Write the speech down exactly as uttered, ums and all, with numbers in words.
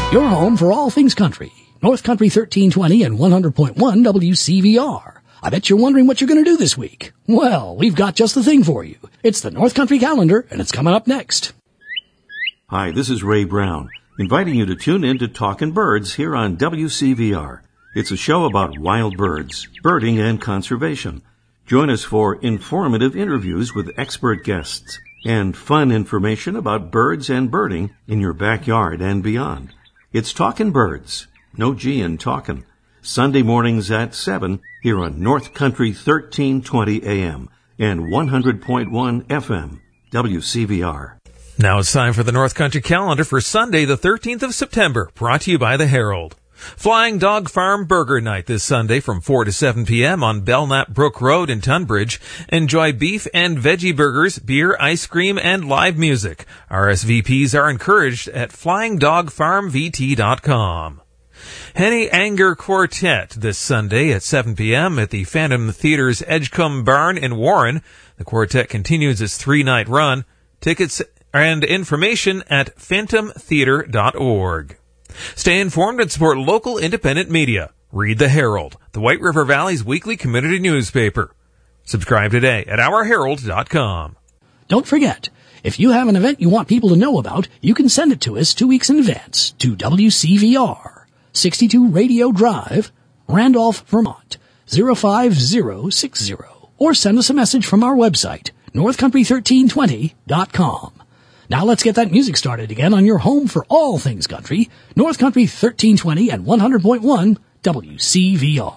Your home for all things country. North Country thirteen twenty and one hundred point one W C V R. I bet you're wondering what you're going to do this week. Well, we've got just the thing for you. It's the North Country Calendar, and it's coming up next. Hi, this is Ray Brown, inviting you to tune in to Talkin' Birds here on W C V R. It's a show about wild birds, birding, and conservation. Join us for informative interviews with expert guests and fun information about birds and birding in your backyard and beyond. It's Talkin' Birds, no G in talkin', Sunday mornings at seven here on North Country thirteen twenty A M and one hundred point one F M, W C V R. Now it's time for the North Country Calendar for Sunday, the thirteenth of September, brought to you by the Herald. Flying Dog Farm Burger Night this Sunday from four to seven p.m. on Belknap Brook Road in Tunbridge. Enjoy beef and veggie burgers, beer, ice cream, and live music. R S V Ps are encouraged at flying dog farm v t dot com. Henny Anger Quartet this Sunday at seven p.m. at the Phantom Theater's Edgecombe Barn in Warren. The quartet continues its three-night run. Tickets and information at phantom theater dot org. Stay informed and support local independent media. Read the Herald, the White River Valley's weekly community newspaper. Subscribe today at our herald dot com. Don't forget, if you have an event you want people to know about, you can send it to us two weeks in advance to W C V R, sixty-two Radio Drive, Randolph, Vermont, zero five zero six zero, or send us a message from our website, north country thirteen twenty dot com. Now let's get that music started again on your home for all things country, North Country thirteen twenty and one hundred point one W C V R.